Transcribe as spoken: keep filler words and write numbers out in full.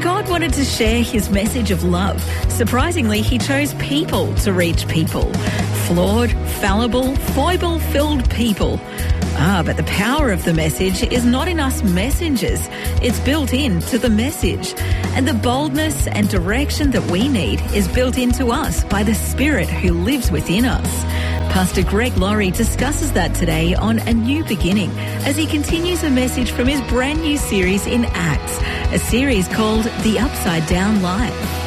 God wanted to share his message of love. Surprisingly, he chose people to reach people. Flawed, fallible, foible-filled people. Ah, but the power of the message is not in us messengers. It's built into the message. And the boldness and direction that we need is built into us by the Spirit who lives within us. Pastor Greg Laurie discusses that today on A New Beginning as he continues a message from his brand new series in Acts, a series called The Upside Down Life.